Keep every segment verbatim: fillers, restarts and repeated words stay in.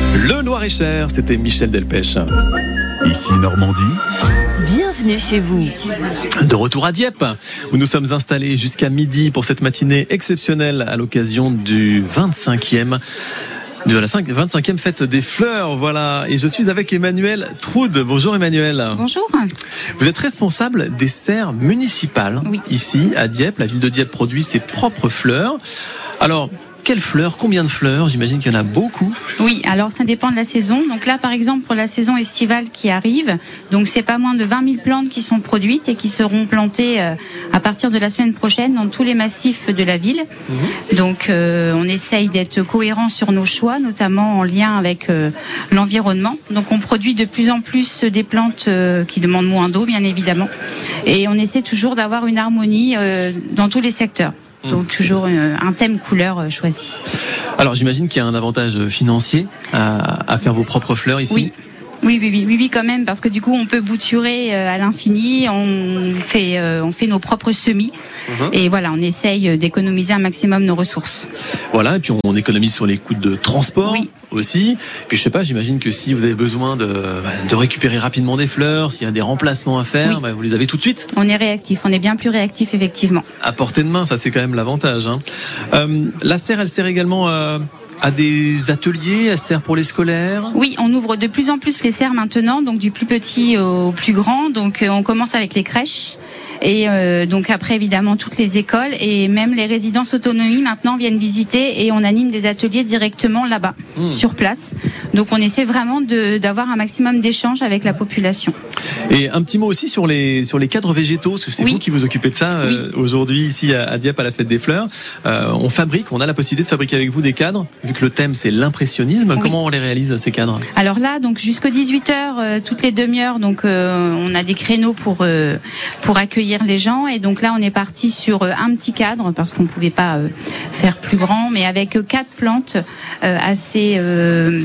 Le Loir-et-Cher, c'était Michel Delpech. Ici Normandie. Bienvenue chez vous. De retour à Dieppe, où nous sommes installés jusqu'à midi pour cette matinée exceptionnelle à l'occasion du vingt-cinquième de la vingt-cinquième fête des fleurs, voilà. Et je suis avec Emmanuelle Troude. Bonjour Emmanuelle. Bonjour. Vous êtes responsable des serres municipales. Oui. Ici à Dieppe. La ville de Dieppe produit ses propres fleurs. Alors, quelles fleurs? Combien de fleurs? J'imagine qu'il y en a beaucoup. Oui, alors ça dépend de la saison. Donc là, par exemple, pour la saison estivale qui arrive, donc c'est pas moins de vingt mille plantes qui sont produites et qui seront plantées euh, à partir de la semaine prochaine dans tous les massifs de la ville. Mmh. Donc euh, on essaye d'être cohérent sur nos choix, notamment en lien avec euh, l'environnement. Donc on produit de plus en plus des plantes euh, qui demandent moins d'eau, bien évidemment. Et on essaie toujours d'avoir une harmonie euh, dans tous les secteurs. Donc toujours un thème couleur choisi. Alors j'imagine qu'il y a un avantage financier à, à faire vos propres fleurs ici. Oui. Oui, oui, oui, oui, oui, quand même, parce que du coup, on peut bouturer à l'infini. On fait, euh, on fait nos propres semis, mmh. et voilà, on essaye d'économiser un maximum nos ressources. Voilà, et puis on économise sur les coûts de transport. Oui. Aussi. Puis je sais pas, j'imagine que si vous avez besoin de, de récupérer rapidement des fleurs, s'il y a des remplacements à faire, oui. bah vous les avez tout de suite. On est réactif, on est bien plus réactif effectivement. À portée de main, ça c'est quand même l'avantage. Hein. Euh, la serre, elle sert également euh, à des ateliers, elle sert pour les scolaires. Oui, on ouvre de plus en plus les serres maintenant, donc du plus petit au plus grand. Donc on commence avec les crèches. Et euh, donc après évidemment toutes les écoles et même les résidences autonomie maintenant viennent visiter et on anime des ateliers directement là-bas, mmh. sur place. Donc on essaie vraiment de, d'avoir un maximum d'échanges avec la population. Et un petit mot aussi sur les sur les cadres végétaux, parce que c'est oui. vous qui vous occupez de ça euh, oui. aujourd'hui ici à, à Dieppe à la fête des fleurs. Euh, on fabrique, on a la possibilité de fabriquer avec vous des cadres, vu que le thème c'est l'impressionnisme. Oui. Comment on les réalise ces cadres? Alors là, donc jusqu'à dix-huit heures, euh, toutes les demi-heures, donc euh, on a des créneaux pour euh, pour accueillir les gens et donc là on est parti sur un petit cadre parce qu'on pouvait pas euh, faire plus grand, mais avec quatre plantes euh, assez euh,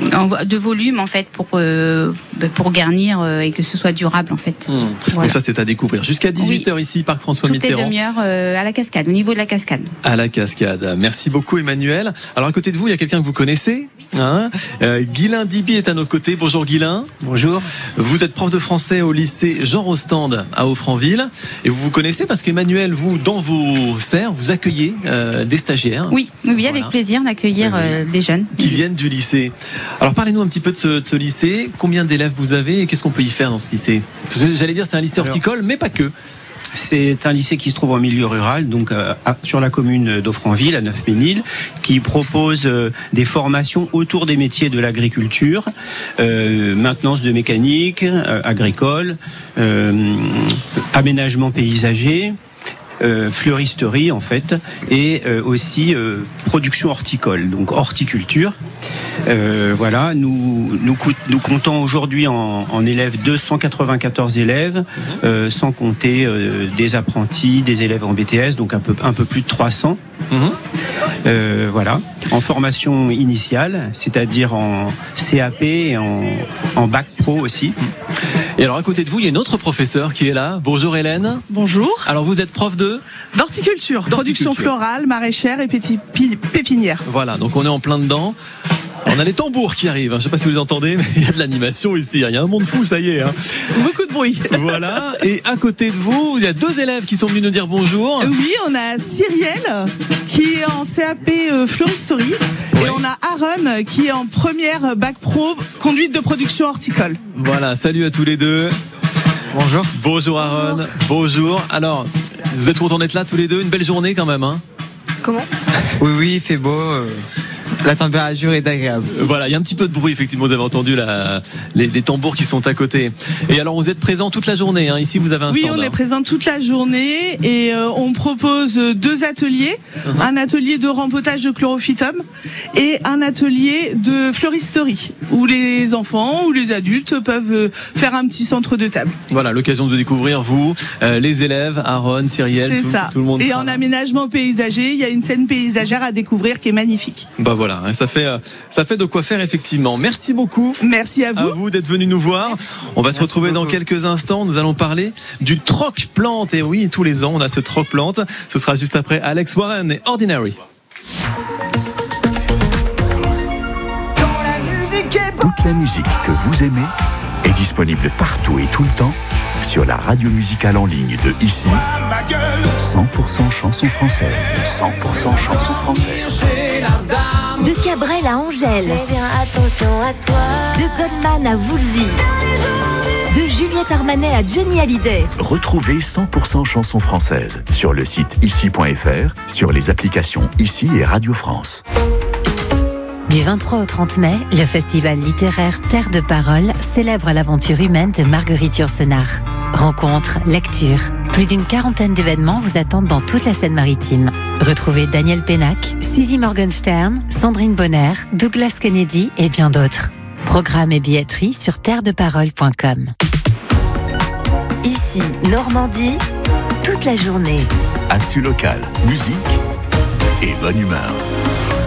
de volume en fait pour euh, pour garnir euh, et que ce soit durable en fait. Mmh. Voilà. Donc ça c'est à découvrir jusqu'à dix-huit heures oui. ici Parc François Toutes Mitterrand. Toutes les demi-heures euh, à la cascade, au niveau de la cascade. À la cascade. Merci beaucoup Emmanuelle. Alors à côté de vous il y a quelqu'un que vous connaissez. Hein euh, Guylain Diby est à nos côtés. Bonjour Guylain. Bonjour. Vous êtes prof de français au lycée Jean Rostand à Offranville et vous vous connaissez parce qu'Emmanuel, vous dans vos serres, vous accueillez euh, des stagiaires. Oui, oui, oui, avec voilà. plaisir d'accueillir euh, des jeunes qui viennent du lycée. Alors parlez-nous un petit peu de ce, de ce lycée. Combien d'élèves vous avez et qu'est-ce qu'on peut y faire dans ce lycée? J'allais dire c'est un lycée horticole, Alors... mais pas que. C'est un lycée qui se trouve en milieu rural, donc euh, sur la commune d'Offranville, à Neufménil, qui propose euh, des formations autour des métiers de l'agriculture, euh, maintenance de mécanique, euh, agricole, euh, aménagement paysager. Euh, fleuristerie en fait et euh, aussi euh, production horticole, donc horticulture. Euh, voilà, nous nous, nous comptons aujourd'hui en, en élèves deux cent quatre-vingt-quatorze élèves, euh, sans compter euh, des apprentis, des élèves en B T S, donc un peu un peu plus de trois cents. Mmh. Euh, voilà, en formation initiale, c'est-à-dire en C A P et en, en bac pro aussi. Et alors à côté de vous, il y a une autre professeure qui est là. Bonjour Hélène. Bonjour. Alors vous êtes prof de d'horticulture, production florale, maraîchère et pépinière. Voilà, donc on est en plein dedans. On a les tambours qui arrivent, je ne sais pas si vous les entendez, mais il y a de l'animation ici, il y a un monde fou, ça y est. Hein. Beaucoup de bruit. Voilà, et à côté de vous, il y a deux élèves qui sont venus nous dire bonjour. Oui, on a Cyrielle qui est en C A P euh, Fleuristerie, oui. Et on a Aaron qui est en première bac pro conduite de production horticole. Voilà, salut à tous les deux. Bonjour. Bonjour Aaron, bonjour. Bonjour. Alors, vous êtes contents d'être là tous les deux, une belle journée quand même, hein? Comment? Oui, oui, il fait beau. Euh... La température est agréable. Voilà, il y a un petit peu de bruit, effectivement, vous avez entendu la, les, les tambours qui sont à côté. Et alors, vous êtes présents toute la journée, hein. Ici, vous avez un oui, stand. Oui, on est présents toute la journée et euh, on propose deux ateliers. Uh-huh. Un atelier de rempotage de chlorophytum et un atelier de fleuristerie où les enfants ou les adultes peuvent faire un petit centre de table. Voilà, l'occasion de découvrir, vous, euh, les élèves, Aaron, Cyrielle, tout, tout le monde. Et en là. Aménagement paysager, il y a une scène paysagère à découvrir qui est magnifique. Bah voilà. Ça fait, ça fait de quoi faire effectivement. Merci beaucoup. Merci à vous. À vous d'être venu nous voir. On va Merci se retrouver beaucoup. Dans quelques instants. Nous allons parler du troc plante. Et oui, tous les ans, on a ce troc plante. Ce sera juste après Alex Warren et Ordinary. Quand la musique Toute la musique que vous aimez est disponible partout et tout le temps sur la radio musicale en ligne de ici. cent pour cent chansons françaises. cent pour cent chansons françaises. De Cabrel à Angèle. Fais bien attention à toi. De Goldman à Woolsey. De Juliette Armanet à Johnny Hallyday. Retrouvez cent pour cent chansons françaises sur le site ici point f r, sur les applications Ici et Radio France. Du vingt-trois au trente mai, le festival littéraire Terre de Parole célèbre l'aventure humaine de Marguerite Yourcenar. Rencontres, lectures, plus d'une quarantaine d'événements vous attendent dans toute la Seine-Maritime. Retrouvez Daniel Pénac, Suzy Morgenstern, Sandrine Bonner, Douglas Kennedy et bien d'autres. Programme et billetterie sur terre de parole point com. Ici, Normandie, toute la journée. Actu locale, musique et bonne humeur.